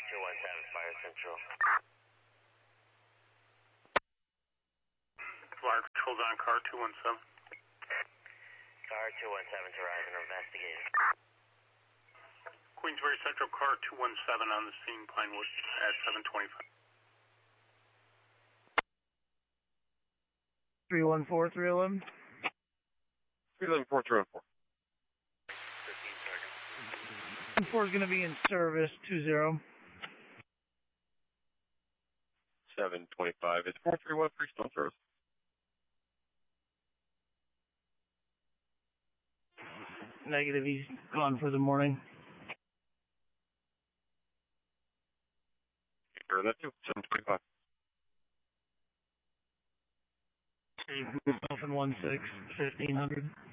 217, Fire Central. Fire Control's on car 217. Car 217's arriving, investigating. Queensbury Central, car 217 on the scene, Pinewood at 725. 314, 311. 311, 4, 314. 15 seconds. 4 is going to be in service, 20. 725. Is 4313 still in service? Negative, he's gone for the morning. Sure, that too. 725. Save myself in 16, 1500.